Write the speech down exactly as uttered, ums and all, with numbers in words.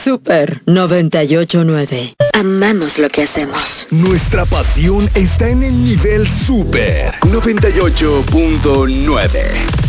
Super noventa y ocho punto nueve. Amamos lo que hacemos. Nuestra pasión está en el nivel Super noventa y ocho punto nueve.